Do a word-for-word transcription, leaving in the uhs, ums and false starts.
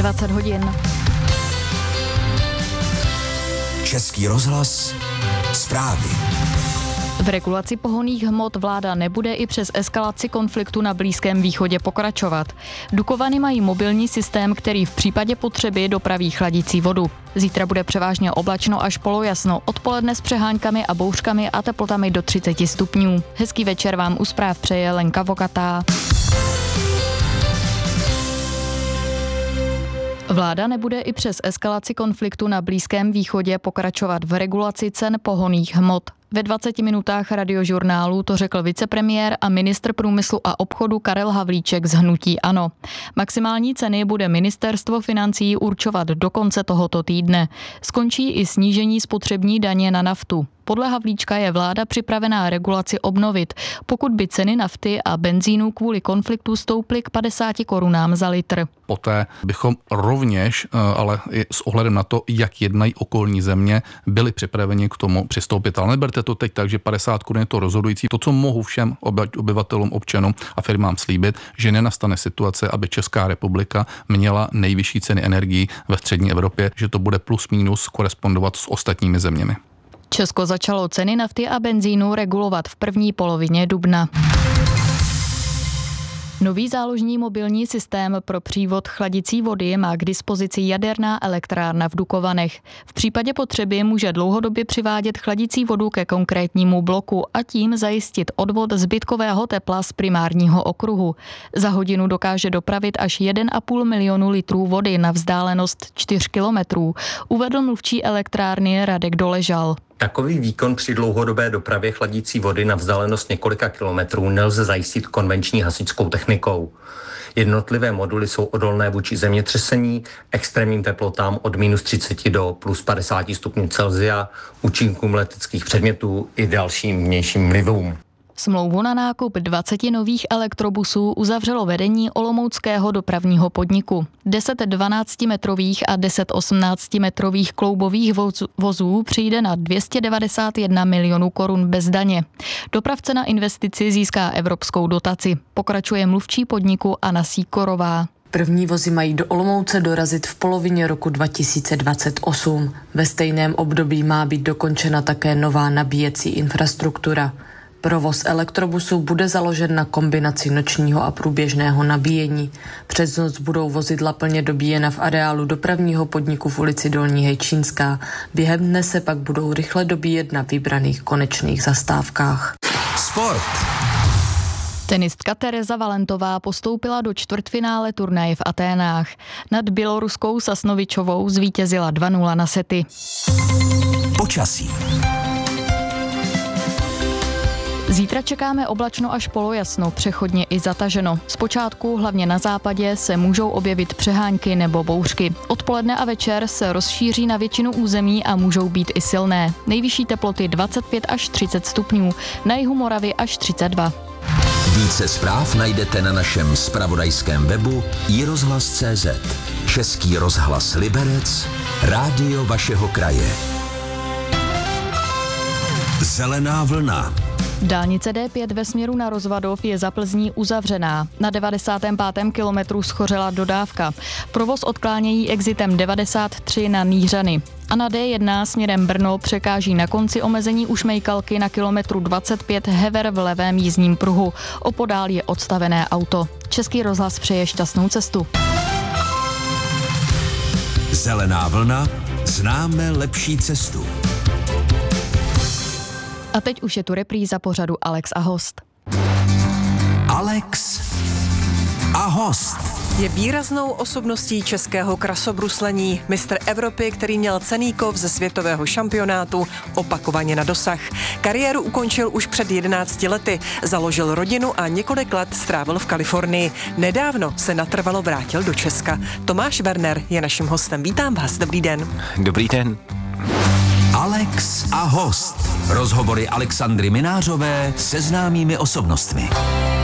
dvacet hodin. Český rozhlas, zprávy. V regulaci pohonných hmot vláda nebude i přes eskalaci konfliktu na Blízkém východě pokračovat. Dukovany mají mobilní systém, který v případě potřeby dopraví chladicí vodu. Zítra bude převážně oblačno až polojasno, odpoledne s přeháňkami a bouřkami a teplotami do třicet stupňů. Hezký večer vám u zpráv přeje Lenka Vokatá. Vláda nebude i přes eskalaci konfliktu na Blízkém východě pokračovat v regulaci cen pohonných hmot. Ve dvaceti minutách Radiožurnálu to řekl vicepremiér a ministr průmyslu a obchodu Karel Havlíček z hnutí ANO. Maximální ceny bude ministerstvo financí určovat do konce tohoto týdne. Skončí i snížení spotřební daně na naftu. Podle Havlíčka je vláda připravená regulaci obnovit, pokud by ceny nafty a benzínu kvůli konfliktu stouply k padesáti korunám za litr. Poté bychom rovněž, ale i s ohledem na to, jak jednají okolní země, byli připraveni k tomu přistoupit. Ale neberte to teď tak, že padesát korun je to rozhodující. To, co mohu všem obyvatelům, občanům a firmám slíbit, že nenastane situace, aby Česká republika měla nejvyšší ceny energií ve střední Evropě, že to bude plus minus korespondovat s ostatními zeměmi. Česko začalo ceny nafty a benzínu regulovat v první polovině dubna. Nový záložní mobilní systém pro přívod chladicí vody má k dispozici jaderná elektrárna v Dukovanech. V případě potřeby může dlouhodobě přivádět chladicí vodu ke konkrétnímu bloku a tím zajistit odvod zbytkového tepla z primárního okruhu. Za hodinu dokáže dopravit až jeden a půl milionu litrů vody na vzdálenost čtyři kilometrů, uvedl mluvčí elektrárny Radek Doležal. Takový výkon při dlouhodobé dopravě chladící vody na vzdálenost několika kilometrů nelze zajistit konvenční hasičskou technikou. Jednotlivé moduly jsou odolné vůči zemětřesení, extrémním teplotám od minus třicet do plus padesát stupňů Celsia, účinkům leteckých předmětů i dalším vnějším vlivům. Smlouvu na nákup dvaceti nových elektrobusů uzavřelo vedení olomouckého dopravního podniku. deset dvanáctimetrových a deset osmnáctimetrových kloubových vozů přijde na dvě stě devadesát jedna milionů korun bez daně. Dopravce na investici získá evropskou dotaci. Pokračuje mluvčí podniku Anna Síkorová. První vozy mají do Olomouce dorazit v polovině roku dva tisíce dvacet osm. Ve stejném období má být dokončena také nová nabíjecí infrastruktura. Provoz elektrobusů bude založen na kombinaci nočního a průběžného nabíjení. Přes noc budou vozidla plně dobíjena v areálu dopravního podniku v ulici Dolní Hejčínská. Během dne se pak budou rychle dobíjet na vybraných konečných zastávkách. Sport. Tenistka Tereza Valentová postoupila do čtvrtfinále turnaje v Aténách. Nad běloruskou Sasnovičovou zvítězila dva nula na sety. Počasí. Zítra čekáme oblačno až polojasno, přechodně i zataženo. Zpočátku, hlavně na západě, se můžou objevit přehánky nebo bouřky. Odpoledne a večer se rozšíří na většinu území a můžou být i silné. Nejvyšší teploty dvacet pět až třicet stupňů, na jihu Moravy až třicet dva. Více zpráv najdete na našem zpravodajském webu i rozhlas tečka cé zet. Český rozhlas Liberec, rádio vašeho kraje. Zelená vlna. Dálnice D pět ve směru na Rozvadov je za Plzní uzavřená. Na devadesátém pátém kilometru schořela dodávka. Provoz odklánějí exitem devadesát tři na Nýřany. A na D jedna směrem Brno překáží na konci omezení u Šmejkalky na kilometru dvacet pět Hever v levém jízdním pruhu. Opodál je odstavené auto. Český rozhlas přeje šťastnou cestu. Zelená vlna. Známe lepší cestu. A teď už je tu repríza pořadu Alex a host. Alex a host. Je výraznou osobností českého krasobruslení, mistr Evropy, který měl cenný kov ze světového šampionátu opakovaně na dosah. Kariéru ukončil už před jedenácti lety, založil rodinu a několik let strávil v Kalifornii. Nedávno se natrvalo vrátil do Česka. Tomáš Werner je naším hostem. Vítám vás, dobrý den. Dobrý den. Alex a host. Rozhovory Alexandry Minářové se známými osobnostmi.